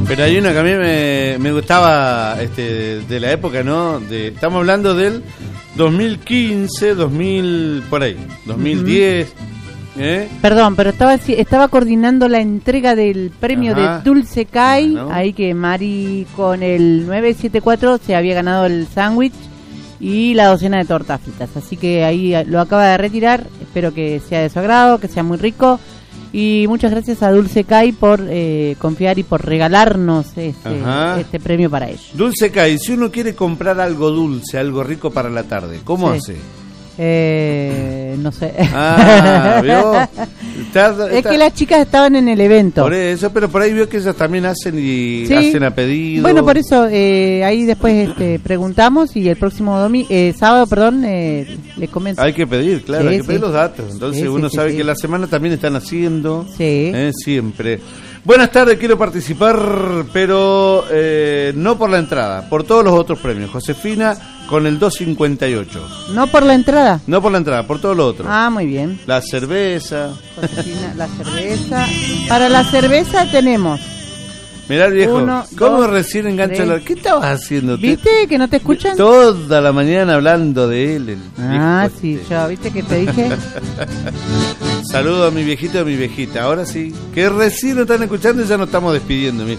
Pero hay una que a mí me gustaba de la época, ¿no? Estamos hablando del 2015, 2000, por ahí, 2010. Perdón, pero estaba coordinando la entrega del premio de Dulce Kai, ahí que Mari con el 974 se había ganado el sándwich y la docena de tortas fritas, así que ahí lo acaba de retirar. Espero que sea de su agrado, que sea muy rico, y muchas gracias a Dulce Kai por confiar y por regalarnos este premio para ellos. Dulce Kai, si uno quiere comprar algo dulce, algo rico para la tarde, ¿cómo hace? No sé. ¿Vio? Es que las chicas estaban en el evento. Por eso, pero por ahí veo que ellas también hacen hacen a pedido. Bueno, por eso ahí después preguntamos y el próximo sábado, les comento. Hay que pedir, claro, hay que pedir los datos. Entonces uno sabe que la semana también están haciendo. Siempre. Buenas tardes, quiero participar, pero no por la entrada, por todos los otros premios. Josefina con el 258. ¿No por la entrada? No por la entrada, por todo lo otro. Ah, muy bien. La cerveza. Josefina, la cerveza. Para la cerveza tenemos. Mirá el viejo, ¿cómo recién engancha la... ¿Qué estabas haciendo? ¿Viste que no te escuchan? Toda la mañana hablando de él. Sí, yo, ¿viste que te dije? Saludo a mi viejito y a mi viejita. Ahora sí, que recién lo están escuchando y ya nos estamos despidiendo, mira.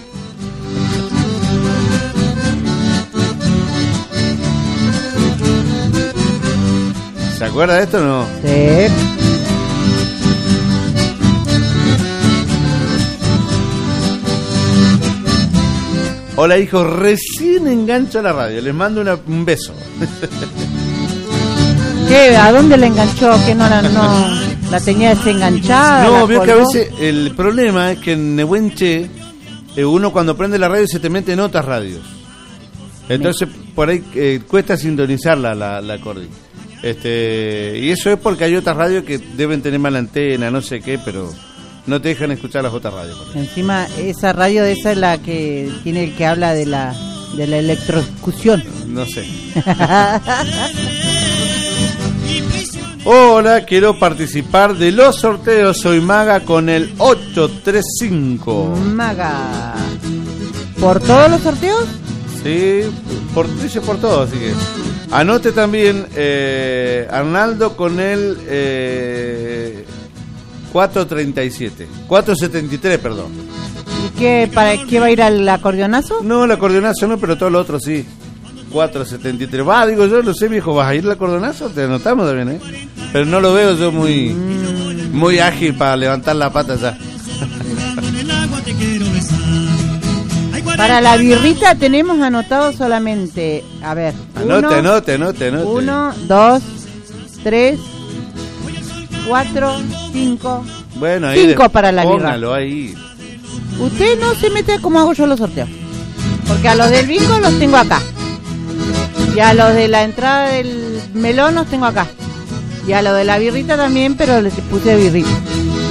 ¿Se acuerda de esto o no? Sí. Hola hijos, recién engancho a la radio, les mando un beso. ¿Qué? ¿A dónde la enganchó? ¿Que no la tenía desenganchada? No, vio que a veces el problema es que en Nehuenche uno cuando prende la radio se te mete en otras radios. Entonces por ahí cuesta sintonizarla la acorde. Y eso es porque hay otras radios que deben tener mala antena, no sé qué, pero no te dejan escuchar las otras radios. Encima, esa radio esa es la que tiene el que habla de la electrocución. No sé. Hola, quiero participar de los sorteos. Soy Maga con el 835. Maga. ¿Por todos los sorteos? Sí, por todo, así que... Anote también Arnaldo con el 473, perdón. ¿Y para qué va a ir al acordeonazo? No, el acordeonazo no, pero todo lo otro sí. 473. Digo yo, lo sé, viejo, ¿vas a ir al acordeonazo? Te anotamos también, Pero no lo veo yo muy ágil para levantar la pata ya. Para la birrita tenemos anotado solamente, a ver, anote. 1, 2, 3, 4, 5. Bueno, ahí 5 para la birra. Póngalo ahí. Usted no se mete como hago yo los sorteos, porque a los del bingo los tengo acá, y a los de la entrada del melón los tengo acá, y a los de la birrita también, pero les puse birrita.